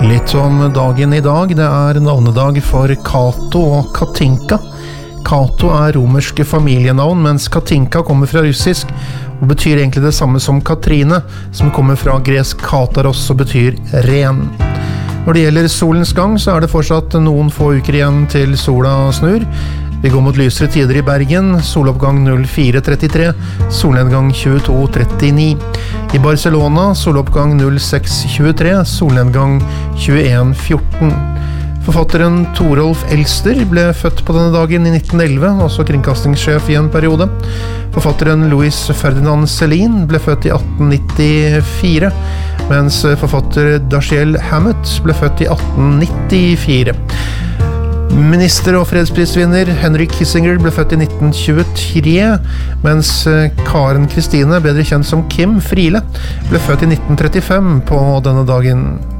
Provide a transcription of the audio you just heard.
Litt om dagen I dag. Det navnedag for Cato og Katinka. Cato romerske familienavn, mens Katinka kommer fra russisk og betyr egentlig det samme som Katrine, som kommer fra gresk kataros og betyr ren. Når det gjelder solens gang, så det fortsatt noen få uker igjen til sola snur. Vi går mot lysere tider I Bergen, soloppgang 04.33, solnedgang 22.39. I Barcelona, soloppgang 06.23, solnedgang 21.14. Forfatteren Torolf Elster ble født på denne dagen I 1911, også kringkastingssjef I en periode. Forfatteren Louis Ferdinand Céline ble født I 1894, mens forfatter Dashiell Hammett ble født I 1894. Minister og fredsprisvinner Henry Kissinger ble født I 1923, mens Karen Kristine, bedre kjent som Kim Friele, ble født I 1935 på denne dagen.